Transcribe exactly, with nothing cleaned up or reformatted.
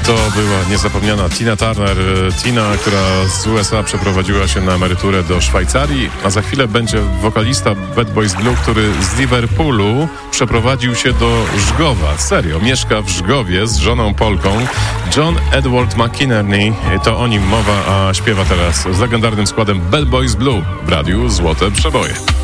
To była niezapomniana Tina Turner. Tina, która z U S A przeprowadziła się na emeryturę do Szwajcarii, a za chwilę będzie wokalista Bad Boys Blue, który z Liverpoolu przeprowadził się do Żgowa. Serio, mieszka w Żgowie z żoną Polką. John Edward McInerney, to o nim mowa, a śpiewa teraz z legendarnym składem Bad Boys Blue w radiu Złote Przeboje.